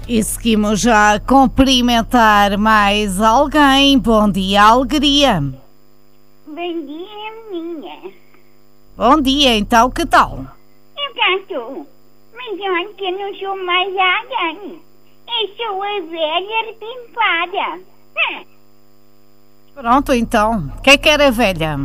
E seguimos já a cumprimentar mais alguém. Bom dia, Alegria. Bom dia, menina. Bom dia, então, que tal? Eu já estou. Mas olha que eu não sou mais alguém. Eu sou a velha repimpada. Pronto, então. O que é que era velha?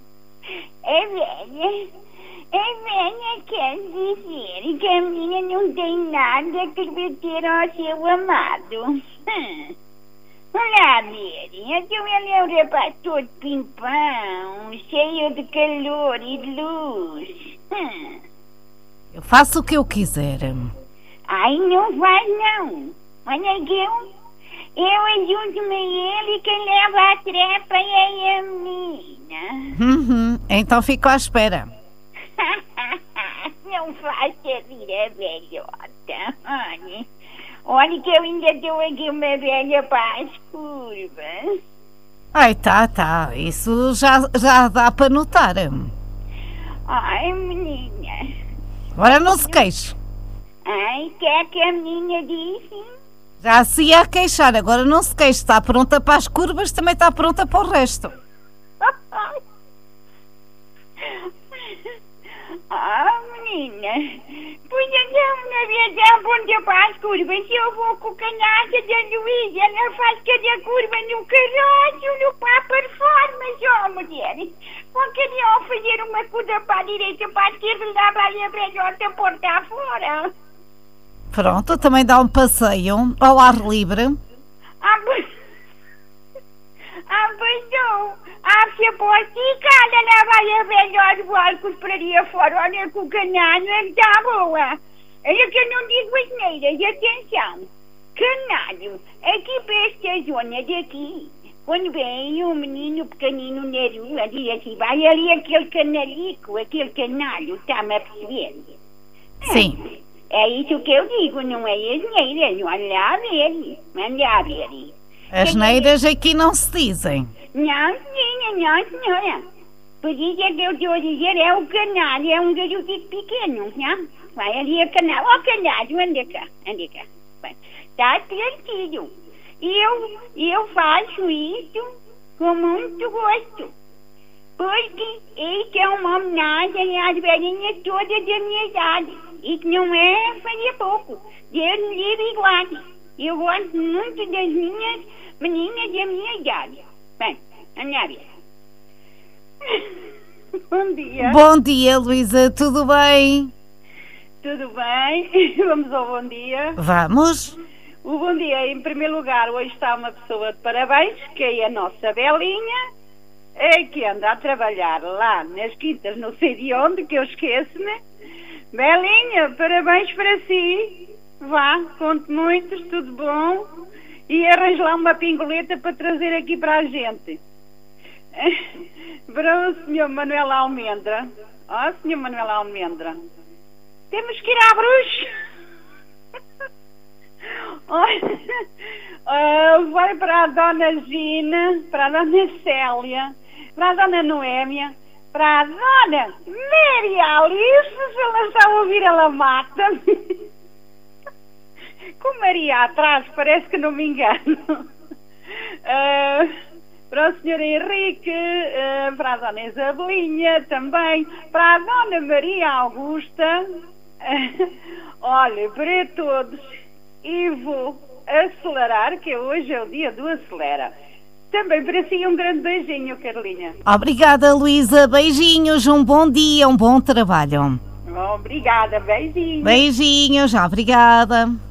A velha quer dizer que a menina não tem nada que remeter ao seu amado. Olha, Mary, então ele é um rapaz todo pimpão, cheio de calor e de luz. Eu faço o que eu quiser. Ai, não faz não. Olha que eu ajunto-me a ele, quem leva a trepa é a menina. Então fico à espera. Não faça vir a velhota. Olha que eu ainda dou aqui uma velha para as curvas. Ai, tá. Isso já dá para notar. Ai, menina. Agora não se queixe. Ai, quer que a menina disse? Já se ia queixar, agora não se queixe. Está pronta para as curvas, também está pronta para o resto. Menina, pois então na vida aponta para as curvas. Se eu vou com o canhaça da Luísa, ela faz cada curva no carroço, no pá performance, mulher. Ou queriam fazer uma curva para a direita, para a esquerda, lá vai a velhota porta fora. Pronto, também dá um passeio ao ar livre. Pois não. Se eu posso ficar, lá vai a velhota voar com os praria fora. Olha que o canário está boa. Olha que eu não digo asneiras, atenção. Canário, aqui para esta zona daqui, quando vem um menino pequenino na rua, diz assim, vai ali aquele canalico, aquele canário, está-me a perceber? Sim. É isso que eu digo, não é asneiras, olha lá a ver, manda a ver. Asneiras aqui não se dizem. Não, senhora. Por isso é que eu estou a dizer, é o canário, é um garotito pequeno, não? Vai ali a canário. Ó, canário, anda cá. Está tranquilo. Eu faço isso com muito gosto. Porque isso é uma homenagem às velhinhas todas da minha idade. Isso não é fazer pouco. Deus me livre e guarde. Eu gosto muito das minhas meninas da minha idade. Bem, anda ver. Bom dia. Bom dia, Luísa, tudo bem? Tudo bem? Vamos ao bom dia. Vamos. O bom dia, em primeiro lugar, hoje está uma pessoa de parabéns, que é a nossa Belinha, que anda a trabalhar lá nas quintas, não sei de onde, que eu esqueço-me. Belinha, parabéns para si. Vá, conte muitos, tudo bom. E arranje lá uma pingoleta para trazer aqui para a gente. Para o Sr. Manuel Almendra. Sr. Manuel Almendra. Temos que ir à bruxa. Vai para a Dona Gina, para a Dona Célia, para a Dona Noémia, para a Dona Maria Alice, se ela está a ouvir, ela mata-me. Com Maria atrás, parece que não me engano. Para o Sr. Henrique, para a Dona Isabelinha também, para a Dona Maria Augusta, olha, para todos. E vou acelerar, que hoje é o dia do acelera. Também para si um grande beijinho, Carlinha. Obrigada, Luísa. Beijinhos, um bom dia, um bom trabalho. Obrigada, beijinhos. Beijinhos, obrigada.